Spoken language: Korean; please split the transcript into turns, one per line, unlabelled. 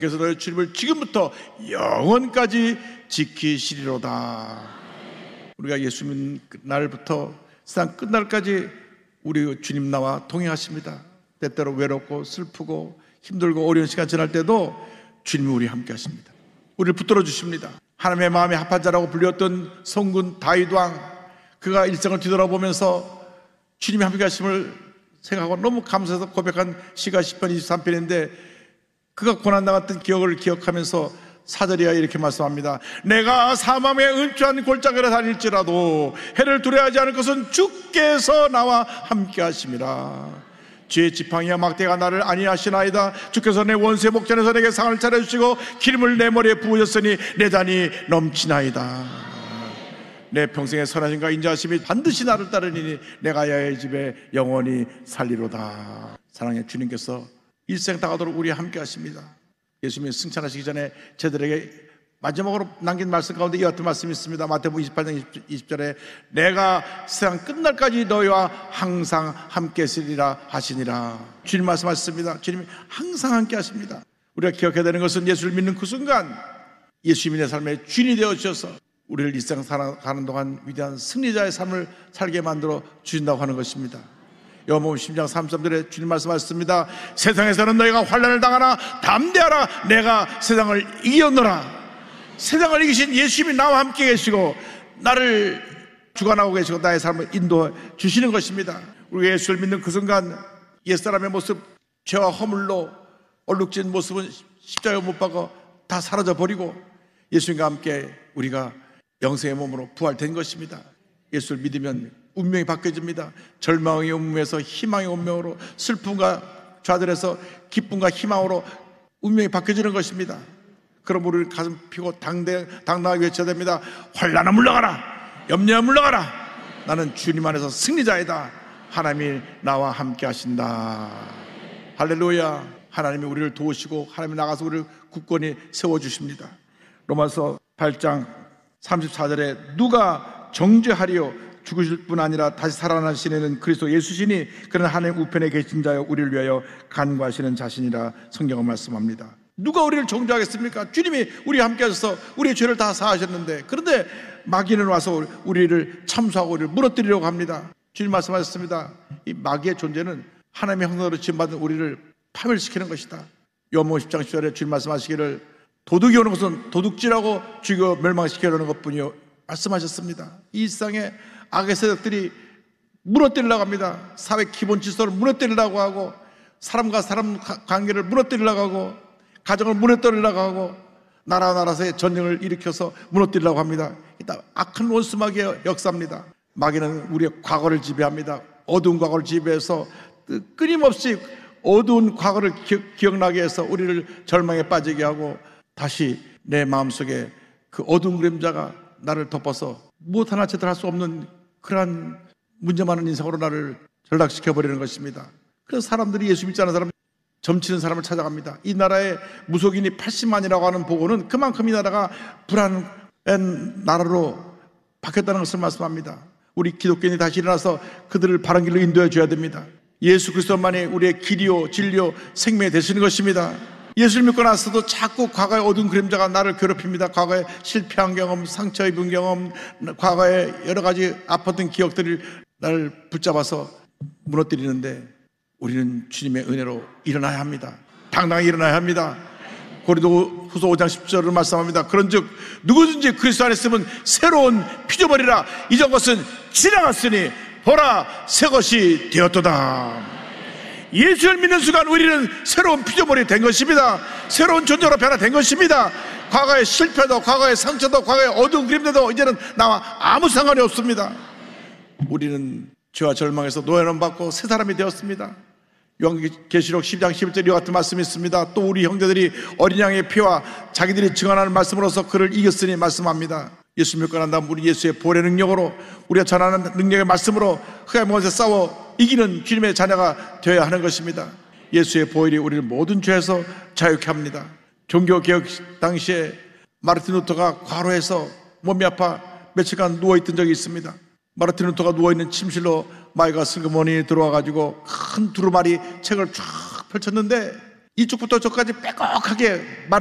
그래서 너희 주님을 지금부터 영원까지 지키시리로다. 우리가 예수 믿는 날부터 세상 끝날까지 우리 주님 나와 동행하십니다. 때때로 외롭고 슬프고 힘들고 어려운 시간 지날 때도 주님이 우리 함께 하십니다. 우리를 붙들어 주십니다. 하나님의 마음에 합한 자라고 불렸던 성군 다윗 왕, 그가 일생을 뒤돌아보면서 주님이 함께 하심을 생각하고 너무 감사해서 고백한 시가 시편 23편인데, 그가 고난당했던 기억을 기억하면서 사절이야 이렇게 말씀합니다. 내가 사망의 은추한 골짜기를 다닐지라도 해를 두려워하지 않을 것은 주께서 나와 함께 하심이라. 주의 지팡이와 막대가 나를 안위하시나이다. 주께서 내 원수의 목전에서 내게 상을 차려주시고 기름을 내 머리에 부으셨으니 내 잔이 넘치나이다. 내 평생의 선하심과 인자하심이 반드시 나를 따르니 내가 야의 집에 영원히 살리로다. 사랑의 주님께서 일생 다가도록 우리 함께 하십니다. 예수님이 승천하시기 전에 저들에게 마지막으로 남긴 말씀 가운데 이 같은 말씀이 있습니다. 마태복음 28장 20절에 내가 세상 끝날까지 너희와 항상 함께 있으리라 하시니라. 주님 말씀하셨습니다. 주님이 항상 함께 하십니다. 우리가 기억해야 되는 것은 예수를 믿는 그 순간 예수님이 내 삶의 주인이 되어주셔서 우리를 일생 살아가는 동안 위대한 승리자의 삶을 살게 만들어 주신다고 하는 것입니다. 요한복음 10장 33절에 주님 말씀하셨습니다. 세상에서는 너희가 환난을 당하나 담대하라. 내가 세상을 이겼노라. 세상을 이기신 예수님이 나와 함께 계시고 나를 주관하고 계시고 나의 삶을 인도해 주시는 것입니다. 우리가 예수를 믿는 그 순간 옛사람의 모습, 죄와 허물로 얼룩진 모습은 십자가에 못 박아 다 사라져 버리고 예수님과 함께 우리가 영생의 몸으로 부활된 것입니다. 예수를 믿으면 운명이 바뀌어집니다. 절망의 운명에서 희망의 운명으로, 슬픔과 좌절에서 기쁨과 희망으로 운명이 바뀌어지는 것입니다. 그럼 우리는 가슴 피고 당당하게 외쳐야 됩니다. 환난아 물러가라. 염려야 물러가라. 나는 주님 안에서 승리자이다. 하나님이 나와 함께 하신다. 할렐루야. 하나님이 우리를 도우시고 하나님이 나가서 우리를 굳건히 세워주십니다. 로마서 8장 34절에 누가 정죄하리요 죽으실 뿐 아니라 다시 살아나시는 그리스도 예수시니 그는 하나님 우편에 계신 자여 우리를 위하여 간구하시는 자신이라 성경은 말씀합니다. 누가 우리를 정죄하겠습니까? 주님이 우리와 함께 하셔서 우리의 죄를 다 사하셨는데, 그런데 마귀는 와서 우리를 참수하고 우리를 무너뜨리려고 합니다. 주님 말씀하셨습니다. 이 마귀의 존재는 하나님의 형상으로 지음받은 우리를 파멸시키는 것이다. 요한복음 10장 10절에 주님 말씀하시기를 도둑이 오는 것은 도둑질하고 죽여 멸망시키려는 것뿐이요 말씀하셨습니다. 이 세상에 악의 세력들이 무너뜨리려고 합니다. 사회 기본 질서를 무너뜨리려고 하고 사람과 사람 관계를 무너뜨리려고 하고 가정을 무너뜨리려고 하고 나라의 전쟁을 일으켜서 무너뜨리려고 합니다. 일단 악한 원수 마귀의 역사입니다. 마귀는 우리의 과거를 지배합니다. 어두운 과거를 지배해서 끊임없이 어두운 과거를 기억나게 해서 우리를 절망에 빠지게 하고 다시 내 마음속에 그 어두운 그림자가 나를 덮어서 무엇 하나 제대로 할 수 없는 그러한 문제 많은 인생으로 나를 전락시켜버리는 것입니다. 그래서 사람들이 예수 믿지 않은 사람, 점치는 사람을 찾아갑니다. 이 나라에 무속인이 80만이라고 하는 보고는 그만큼 이 나라가 불안한 나라로 바뀌었다는 것을 말씀합니다. 우리 기독교인이 다시 일어나서 그들을 바른 길로 인도해 줘야 됩니다. 예수 그리스도만이 우리의 길이요 진리요 생명이 되시는 것입니다. 예수를 믿고 나서도 자꾸 과거의 어두운 그림자가 나를 괴롭힙니다. 과거에 실패한 경험, 상처 입은 경험, 과거에 여러 가지 아팠던 기억들이 나를 붙잡아서 무너뜨리는데 우리는 주님의 은혜로 일어나야 합니다. 당당히 일어나야 합니다. 고린도후서 5장 10절을 말씀합니다. 그런즉 누구든지 그리스도 안에 있으면 새로운 피조물이라 이전 것은 지나갔으니 보라 새 것이 되었도다. 예수를 믿는 순간 우리는 새로운 피조물이 된 것입니다. 새로운 존재로 변화된 것입니다. 과거의 실패도 과거의 상처도 과거의 어두운 그림도 이제는 나와 아무 상관이 없습니다. 우리는 죄와 절망에서 노예는 받고 새 사람이 되었습니다. 요한계시록 10장 11절 이와 같은 말씀이 있습니다. 또 우리 형제들이 어린 양의 피와 자기들이 증언하는 말씀으로서 그를 이겼으니 말씀합니다. 예수 믿고 난 다음 우리 예수의 보혈의 능력으로 우리가 전하는 능력의 말씀으로 흑암의 못에 싸워 이기는 주님의 자녀가 되어야 하는 것입니다. 예수의 보혈이 우리를 모든 죄에서 자유케 합니다. 종교개혁 당시에 마르틴 루터가 과로해서 몸이 아파 며칠간 누워있던 적이 있습니다. 마르틴 루터가 누워있는 침실로 마이가 슬그머니 들어와가지고 큰 두루마리 책을 쫙 펼쳤는데 이쪽부터 저까지 빼곡하게